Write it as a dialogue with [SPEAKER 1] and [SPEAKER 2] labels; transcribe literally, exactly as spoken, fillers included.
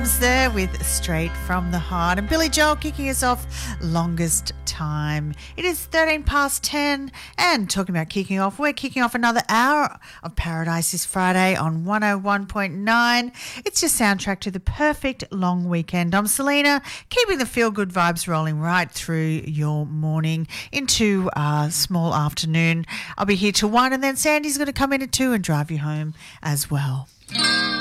[SPEAKER 1] Drums there with Straight from the Heart, and Billy Joel kicking us off Longest Time. It is thirteen past ten, and talking about kicking off, we're kicking off another hour of Paradise this Friday on one oh one point nine. It's your soundtrack to the perfect long weekend. I'm Selena, keeping the feel-good vibes rolling right through your morning into a small afternoon. I'll be here till one, and then Sandy's going to come in at two and drive you home as well.